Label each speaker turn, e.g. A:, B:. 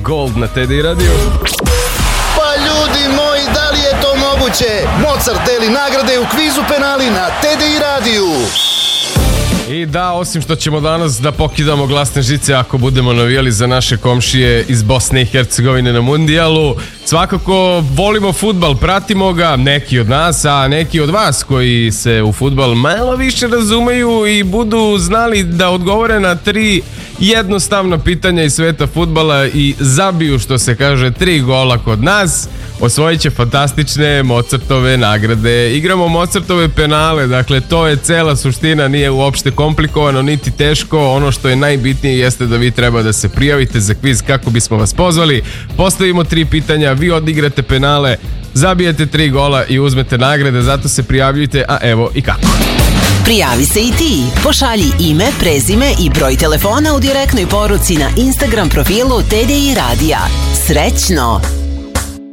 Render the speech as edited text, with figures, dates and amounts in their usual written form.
A: Gold na TDI Radio.
B: Pa ljudi moji, da li je to moguće? Mozart deli nagrade u kvizu penali na TDI Radiju.
A: I da, osim što ćemo danas da pokidamo glasne žice ako budemo navijali za naše komšije iz Bosne i Hercegovine na mundijalu, svakako volimo fudbal, pratimo ga, neki od nas, a neki od vas koji se u fudbal malo više razumeju i budu znali da odgovore na 3 jednostavna pitanja iz sveta fudbala i zabiju, što se kaže, 3 gola kod nas, osvojit će fantastične Mozartove nagrade. Igramo Mozartove penale, dakle to je cela suština, nije uopšte komplikovano niti teško. Ono što je najbitnije jeste da vi treba da se prijavite za kviz kako bismo vas pozvali. Postavimo 3 pitanja, vi odigrate penale, zabijete 3 gola i uzmete nagrade, zato se prijavljujte, a evo i kako.
C: Prijavi se i ti. Pošalji ime, prezime i broj telefona u direktnoj poruci na Instagram profilu TDI Radija. Srećno!